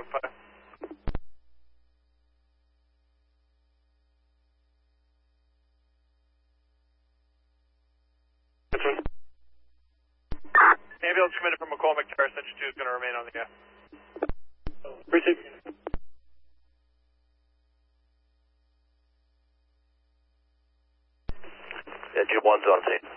5. Ambulance committed from McCormick Terrace, Engine 2 is going to remain on the air. Receive. Engine 1's on scene.